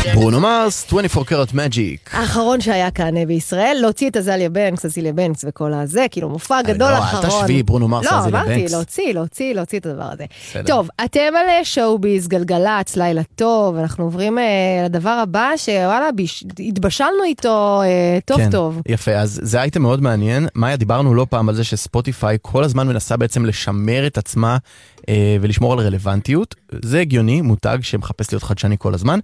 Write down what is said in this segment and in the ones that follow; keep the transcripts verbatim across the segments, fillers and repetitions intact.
ברונו מרס, עשרים וארבע קארט מג'יק. האחרון שהיה כאן בישראל, להוציא את הזליה בנקס, הזליה בנקס וכל הזה, כאילו מופע גדול אחרון. לא, אל תשבי, ברונו מרס, הזליה בנקס. לא, אמרתי, להוציא, להוציא, להוציא את הדבר הזה. טוב, אתם על שואוביז, גלגלץ, לילה טוב, אנחנו עוברים לדבר הבא, שוואלה, התבשלנו איתו טוב טוב. יפה, אז זה הייתם מאוד מעניין. מאיה, דיברנו לא פעם על זה שספוטיפיי כל הזמן מנסה בעצם לשמר את עצמה, ולשמור על רלוונטיות. זה הגיוני, מותג שמחפש להיות חדשני כל הזמן,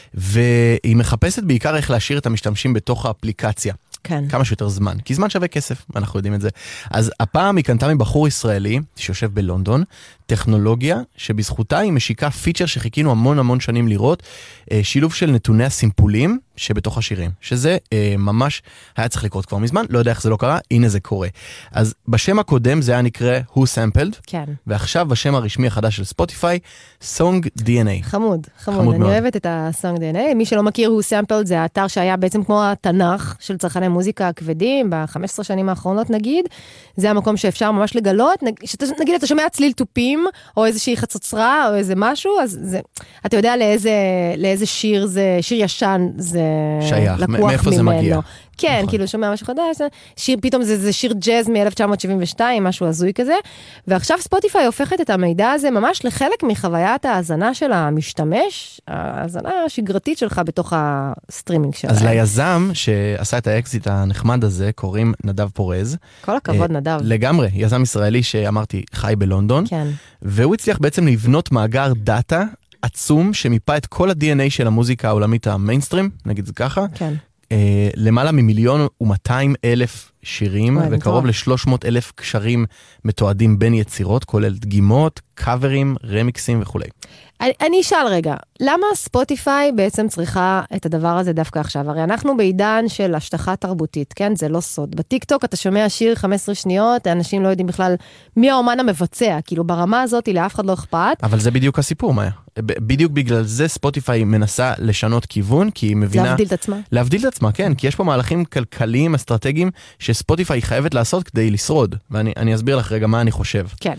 והיא מחפשת בעיקר איך להשאיר את המשתמשים בתוך האפליקציה. כן. כמה שיותר זמן, כי זמן שווה כסף, אנחנו יודעים את זה. אז הפעם היא קנתה מבחור ישראלי, שיושב בלונדון, טכנולוגיה שבזכותה היא משיקה פיצ'ר שחיכינו המון המון שנים לראות, שילוב של נתוני הסימפולים שבתוך השירים, שזה ממש היה צריך לקרות כבר מזמן, לא יודע איך זה לא קרה, הנה זה קורה. אז בשם הקודם זה היה נקרא Who Sampled, כן. ועכשיו בשם הרשמי החדש של ספוטיפיי, Song די אן איי. חמוד, חמוד, חמוד אני מאוד. אוהבת את ה-Song די אן איי, מי שלא מכיר Who Sampled זה האתר שהיה בעצם כמו התנ"ך של צרכני מוזיקה הכבדים, ב-חמש עשרה שנים האחרונות נגיד, זה המקום שאפשר ממש לגלות, נגיד אתה שומע צליל טופים, או איזושהי חצוצרה, או איזה משהו, אז זה, אתה יודע לאיזה, לאיזה שיר זה, שיר ישן זה שייך, לקוח מאיפה ממנו. זה מגיע. כן, נכון. כאילו שומע משהו חדש, שיר, פתאום זה, זה שיר ג'אז מ-אלף תשע מאות שבעים ושתיים, משהו הזוי כזה, ועכשיו ספוטיפיי הופכת את המידע הזה ממש לחלק מחוויית ההאזנה של המשתמש, ההאזנה השגרתית שלך בתוך הסטרימינג שלהם. אז ליזם שעשה את האקזיט הנחמד הזה, קוראים נדב פורז. כל הכבוד נדב. לגמרי, יזם ישראלי שאמרתי חי בלונדון, כן. והוא הצליח בעצם לבנות מאגר דאטה עצום, שמיפה את כל ה-די אן איי של המוזיקה העולמית המיינסטרים, נגיד זה ככה, כן. אה, למעלה ממיליון ומאתיים אלף שירים, וקרוב ל-שלוש מאות אלף קשרים מתועדים בין יצירות, כולל דגימות, קאברים, רמיקסים וכולי. אני, אני אשאל רגע, למה ספוטיפיי בעצם צריכה את הדבר הזה דווקא עכשיו? הרי אנחנו בעידן של השטחה תרבותית, כן? זה לא סוד. בטיקטוק אתה שומע שיר חמש עשרה שניות, האנשים לא יודעים בכלל מי האומן המבצע, כאילו ברמה הזאת לאף אחד לא אכפת. אבל זה בדיוק הסיפור, מאיה. בדיוק בגלל זה ספוטיפיי מנסה לשנות כיוון, כי היא מבינה... להבדיל את עצמה. להבדיל את עצמה, כן, כי יש פה מהלכים כלכליים, אסטרטגיים, שספוטיפיי חייבת לעשות כדי לשרוד. ואני אני אסביר לך רגע מה אני חושב. כן.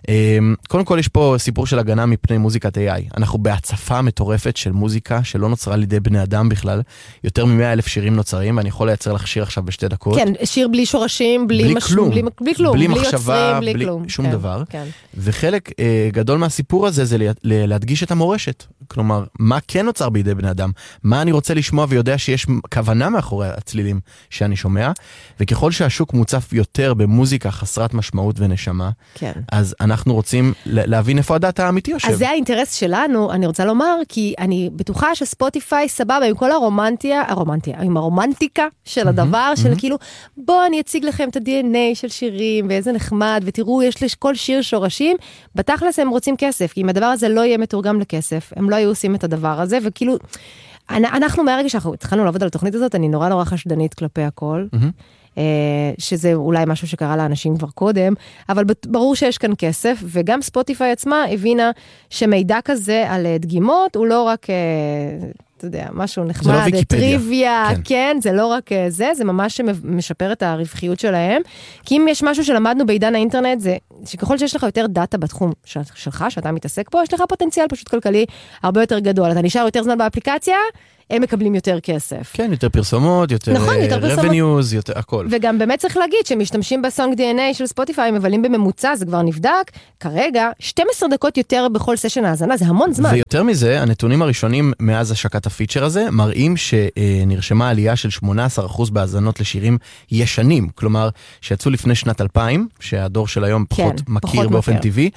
קודם כל יש פה סיפור של הגנה מפני מוזיקת איי איי. אנחנו בהצפה מטורפת של מוזיקה שלא נוצרה על ידי בני אדם בכלל. יותר מ-מאה אלף שירים נוצרים, ואני יכול לייצר לך שיר עכשיו בשתי דקות. כן, שיר בלי שורשים, בלי, בלי, מש... כלום. בלי, בלי כלום, בלי בלי מחשבה, יוצרים, בלי, בלי כלום. שום כן, דבר. כן. וחלק אה, גדול מהסיפור הזה זה להדגיש את המורשת. כלומר, מה כן נוצר בידי בני אדם? מה אני רוצה לשמוע ויודע שיש כוונה מאחורי הצלילים שאני שומע? וככל שהשוק מוצף יותר במוזיקה חסרת משמעות ונשמה, כן. אז אנחנו רוצים להבין איפה הדאטה האמיתי יושב. אז זה האינטרס שלנו, אני רוצה לומר, כי אני בטוחה שספוטיפיי סבבה עם כל הרומנטיה, הרומנטיה, עם הרומנטיקה של הדבר, של כאילו, בוא אני אציג לכם את ה-די אן איי של שירים, ואיזה נחמד, ותראו, יש לכל שיר שורשים, בתכלס הם רוצים כסף, כי אם הדבר הזה לא יהיה מתורגם לכסף, הם לא היו עושים את הדבר הזה, וכאילו, אנחנו מהרגע שאנחנו התחלנו לעבוד על התוכנית הזאת, אני נורא נורא חשדנית כלפי הכל, שזה אולי משהו שקרה לאנשים כבר קודם, אבל ברור שיש כאן כסף, וגם ספוטיפיי עצמה הבינה שמידע כזה על דגימות, הוא לא רק, אתה יודע, משהו נחמד, טריוויה, כן. כן, זה לא רק זה, זה ממש משפר את הרווחיות שלהם, כי אם יש משהו שלמדנו בעידן האינטרנט, זה שככל שיש לך יותר דאטה בתחום שלך, שאתה מתעסק פה, יש לך פוטנציאל פשוט כלכלי הרבה יותר גדול, אתה נשאר יותר זמן באפליקציה, הם מקבלים יותר כסף. כן, יותר פרסומות, יותר נכון, יותר revenues, יותר הכל. וגם באמת צריך להגיד שמשתמשים בסונג די אן איי של ספוטיפיי, מבלים בממוצע, זה כבר נבדק, כרגע שתים עשרה דקות יותר בכל סשן האזנה, זה המון זמן. ויותר מזה, הנתונים הראשונים מאז השקת הפיצ'ר הזה, מראים שנרשמה עלייה של שמונה עשרה אחוז בהאזנות לשירים ישנים, כלומר, שיצאו לפני שנת אלפיים, שהדור של היום פחות כן, מכיר פחות באופן מכיר. טבעי,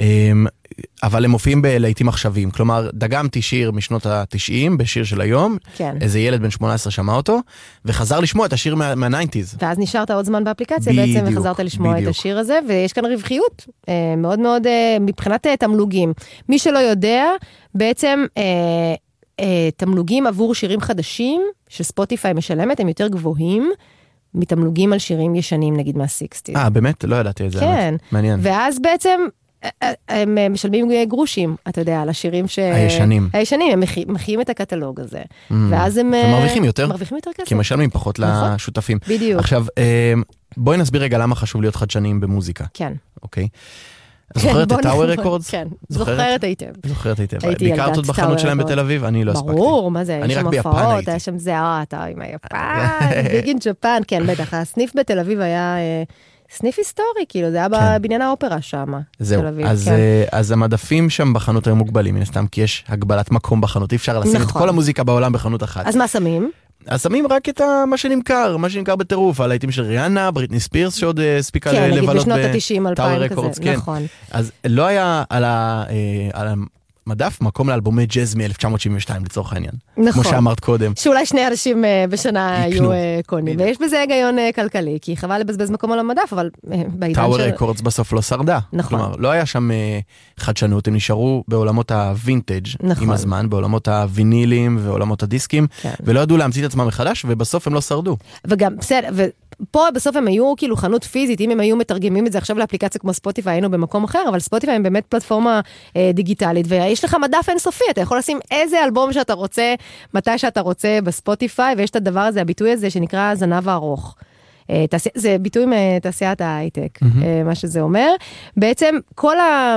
אבל הם מופיעים בלעיתים עכשוויים, כלומר, דגמתי שיר משנות ה-תשעים, בשיר של היום, כן. איזה ילד בן שמונה עשרה שמע אותו, וחזר לשמוע את השיר מה-תשעים. ואז נשארת עוד זמן באפליקציה בעצם, וחזרת לשמוע בדיוק. את השיר הזה, ויש כאן רווחיות, אה, מאוד מאוד, אה, מבחינת אה, תמלוגים. מי שלא יודע, בעצם אה, אה, תמלוגים עבור שירים חדשים, שספוטיפיי משלמת, הם יותר גבוהים, מתמלוגים על שירים ישנים, נגיד מה-שישים. אה, באמת? לא ידעתי את זה. כן. מעניין. ואז בעצם... הם משלמים גרושים, אתה יודע, על השירים ש... הישנים. הישנים, הם מחיים את הקטלוג הזה. ואז הם... ומרוויחים יותר. מרוויחים יותר כסף. כי משלמים פחות לשותפים. בדיוק. עכשיו, בואי נסביר רגע למה חשוב להיות חדשניים במוזיקה. כן. אוקיי? זוכרת את טאוור רקורדס? כן, זוכרת היטב. זוכרת היטב. ביקרת עוד בחנות שלהם בתל אביב? אני לא הספקתי. ברור, מה זה? אני רק ביפן הייתי. היה שם זהה, אתה עם היפן, ביג אין ג'פן, כן, בטח. הסניף בתל אביב היה סניף היסטורי, כאילו, זה היה בבניין האופרה שם. זהו, אז המדפים שם בחנות היו מוגבלים, מן הסתם, כי יש הגבלת מקום בחנות, אי אפשר לשים את כל המוזיקה בעולם בחנות אחת. אז מה שמים? אז שמים רק את מה שנמכר, מה שנמכר בטירוף, הלהיטים של ריאנה, בריטני ספירס, שעוד הספיקה לבלות כן, נגיד בשנות ה-תשעים אלפיים כזה, נכון. אז לא היה על המדף מקום לאלבומי ג'אז מ-אלף תשע מאות שבעים ושתיים לצורך העניין. נכון. כמו שאמרת קודם. שאולי שני אנשים בשנה היו קונים, ויש בזה היגיון כלכלי, כי חבל לבזבז מקום על המדף, אבל בעידן של... טאוור רקורדס בסוף לא שרדה. נכון. כלומר, לא היה שם חדשנות, הם נשארו בעולמות הווינטג' עם הזמן, בעולמות הווינילים ועולמות הדיסקים, ולא ידעו להמציא את עצמם מחדש, ובסוף הם לא שרדו. וגם, בסדר, ופה בסוף הם היו כאילו חנות פיזית, אם הם היו מתרגמים את זה עכשיו לאפליקציה כמו ספוטיפיי, היינו במקום אחר, אבל ספוטיפיי הם באמת פלטפורמה אה, דיגיטלית, ויש לך מדף אינסופי, אתה יכול לשים איזה אלבום שאתה רוצה, מתי שאתה רוצה בספוטיפיי, ויש את הדבר הזה, הביטוי הזה שנקרא זנב הארוך. זה ביטוי מתעשיית ההייטק, מה שזה אומר. בעצם כל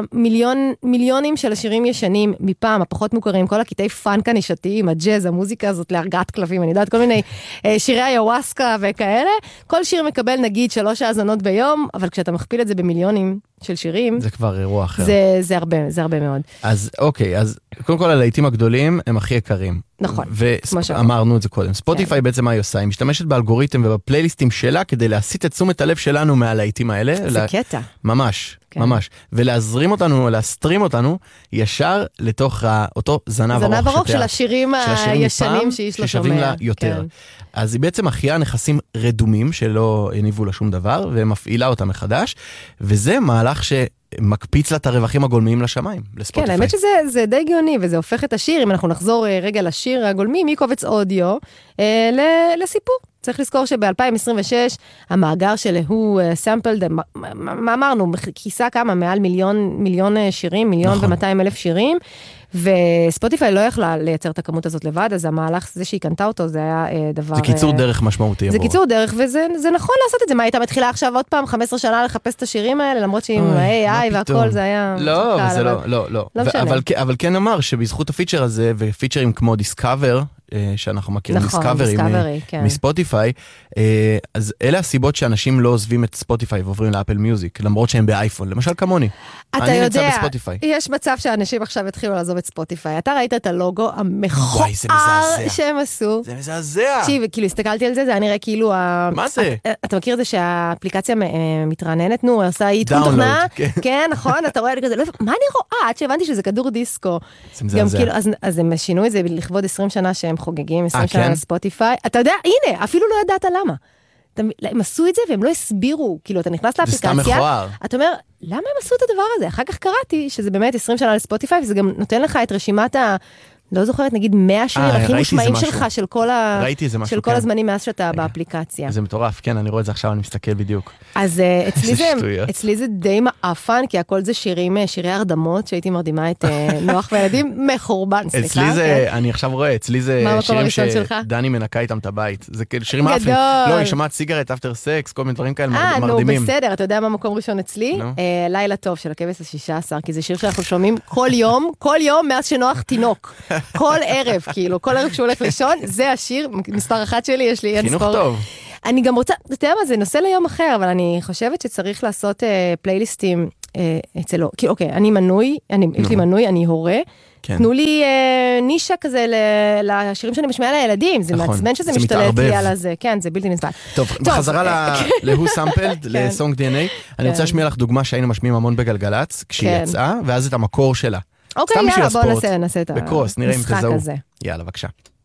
המיליונים של השירים ישנים מפעם, הפחות מוכרים, כל הקטעי פאנק הנישתיים, הג'אז, המוזיקה הזאת להרגעת כלבים, אני יודעת, כל מיני שירי היוואסקה וכאלה, כל שיר מקבל נגיד שלוש האזנות ביום, אבל כשאתה מכפיל את זה במיליונים של שירים, זה כבר אירוע אחר. זה, זה הרבה, זה הרבה מאוד. אז אוקיי, אז קודם כל הלהיטים הגדולים הם הכי יקרים. נכון. ואמרנו את זה קודם. ספוטיפיי בעצם מה היא עושה? היא משתמשת באלגוריתם ובפלייליסטים שלה כדי להסיט את תשומת הלב שלנו מהלהיטים האלה. זה קטע. ממש, ממש. ולהזרים אותנו, להסטרים אותנו ישר לתוך אותו זנב ארוך. זנב ארוך של השירים הישנים שאיש לא שומע. ששווים לה יותר. אז היא בעצם מחייה נכסים רדומים שלא יניבו לה שום דבר, ומפעילה אותם מחדש, וזה מהלך שמקפיץ לה את הרווחים הגולמיים לשמיים, לספוטיפיי. כן, האמת שזה די גאוני, וזה הופך את השיר, אם אנחנו נחזור רגע לשיר הגולמי, מקובץ אודיו לסיפור. צריך לזכור שב-אלפיים עשרים ושש, המאגר של הוא סמפלד, מה אמרנו, כיסה כמה, מעל מיליון, מיליון שירים, מיליון ומאתיים אלף שירים, וספוטיפיי לא יכלה לייצר את הכמות הזאת לבד, אז המהלך זה שהיא קנתה אותו, זה היה דבר... זה קיצור דרך משמעותי. זה קיצור דרך, וזה נכון לעשות את זה. מה, הייתה מתחילה עכשיו עוד פעם חמש עשרה שנה לחפש את השירים האלה, למרות שעם ה-איי איי והכל זה היה... לא, זה לא, לא, לא. אבל כן אמר שבזכות הפיצ'ר הזה, ופיצ'רים כמו דיסקאבר, שאנחנו מכירים דיסקאברי מספוטיפיי, אז אלה הסיבות שאנשים לא עוזבים את ספוטיפיי ועוברים לאפל מיוזיק, למרות שהם באייפון, למשל כמוני. אתה יודע, יש מצב שאנשים עכשיו התחילו לעזוב את ספוטיפיי. אתה ראית את הלוגו המכוער שהם עשו. זה מזעזע. תקשיב, כאילו הסתכלתי על זה, זה היה נראה כאילו... מה זה? אתה מכיר את זה שהאפליקציה מתרעננת, נו, עושה עדכון תוכנה? כן, נכון, אתה רואה כזה, מה אני רואה? עד שהבנתי שזה כדור דיסקו. זה מזעזע. אז הם שינו את זה לכבוד עשרים שנה שהם חוגגים, עשרים שנה לספוטיפיי. אתה יודע, הנה, אפילו לא ידעת למה. הם עשו את זה והם לא הסבירו, כאילו אתה נכנס לאפליקציה, זה סתם מכוער. אתה אומר, למה הם עשו את הדבר הזה? אחר כך קראתי שזה באמת עשרים שנה לספוטיפיי, וזה גם נותן לך את רשימת ה... לא זוכרת, נגיד מאה שירים הכי מושמעים שלך, של כל ה... של כל הזמנים מאז שאתה באפליקציה. זה מטורף, כן, אני רואה את זה עכשיו, אני מסתכל בדיוק. אז אצלי זה די מאפן, כי הכל זה שירים, שירי הרדמות, שהייתי מרדימה את נוח וילדים, מחורבן, סליחה. אצלי זה, אני עכשיו רואה, אצלי זה שירים שדני מנקה איתם את הבית. זה שירים מאפן. לא, היא שמעת סיגרט, אפטר סקס, כל מיני דברים כאלה מרדימים. אה, נו, בסדר, אתה יודע מה מקום ראשון אצלי? לילה טוב של הכבש השישה עשר, כי זה שיר שאנחנו שומעים כל יום, כל יום מאז שנוח תינוק. כל ערב, כאילו, כל ערב שהוא הולך לישון, זה השיר, מספר אחת שלי, יש לי אין ספור. חינוך טוב. אני גם רוצה, אתה יודע מה, זה נושא ליום אחר, אבל אני חושבת שצריך לעשות אה, פלייליסטים אה, אצלו. כי אוקיי, אני מנוי, אני, יש לי מנוי, אני הורה. כן. תנו לי אה, נישה כזה ל, לשירים שאני משמיעה לילדים, זה נכון, מעצבן שזה זה משתלט לי על הזה, כן, זה בלתי נסבל. טוב, טוב. בחזרה ל-Who Sampled, ל-Song די אן איי, אני רוצה להשמיע לך דוגמה שהיינו משמיעים המון בגלגלץ, כשהיא יצאה, ואז את המקור שלה. אוקיי, יאללה, בואו נעשה, נעשה את בקרוס, נראה אם תזהו. יאללה, בבקשה.